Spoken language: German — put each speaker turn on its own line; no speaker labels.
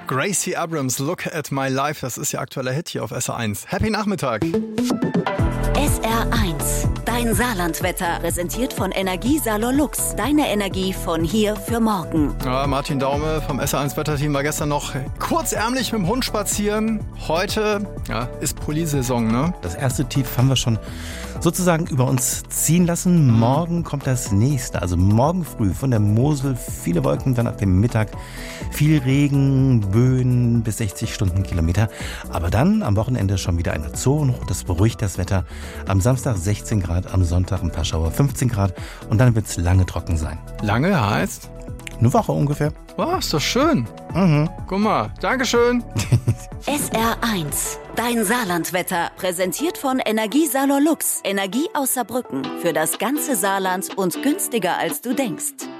Gracie Abrams, Look at My Life, das ist ihr aktueller Hit hier auf SR1. Happy Nachmittag.
SR1, dein Saarlandwetter, präsentiert von Energiesalon Lux. Deine Energie von hier für morgen.
Ja, Martin Daume vom SR1-Wetterteam war gestern noch kurzärmlich mit dem Hund spazieren. Heute ist Pulli-Saison, ne?
Das erste Tief haben wir schon sozusagen über uns ziehen lassen. Morgen kommt das nächste, also morgen früh von der Mosel viele Wolken, dann ab dem Mittag viel Regen, Böen bis 60 Stundenkilometer. Aber dann am Wochenende schon wieder eine Zone, das beruhigt das Wetter. Am Samstag 16 Grad, am Sonntag ein paar Schauer 15 Grad und dann wird es lange trocken sein.
Lange heißt?
Eine Woche ungefähr.
Oh, ist doch schön. Guck mal, Dankeschön.
SR1, dein Saarlandwetter, präsentiert von Energiesalon Lux. Energie aus Saarbrücken, für das ganze Saarland und günstiger als du denkst.